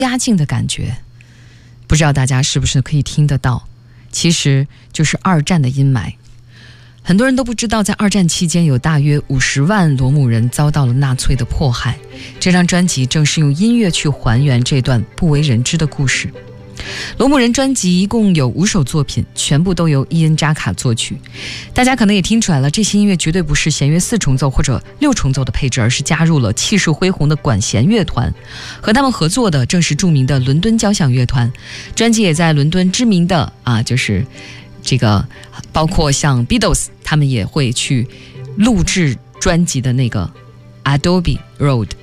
压境的感觉，不知道大家是不是可以听得到，其实就是二战的阴霾。很多人都不知道，在二战期间有大约50万罗姆人遭到了纳粹的迫害。这张专辑正是用音乐去还原这段不为人知的故事。罗姆人专辑一共有5首作品，全部都由伊恩·扎卡作曲。大家可能也听出来了，这些音乐绝对不是弦乐4重奏或者6重奏的配置，而是加入了气势恢宏的管弦乐团。和他们合作的正是著名的伦敦交响乐团。专辑也在伦敦知名的就是这个包括像 Beatles 他们也会去录制专辑的那个 Adobe Road。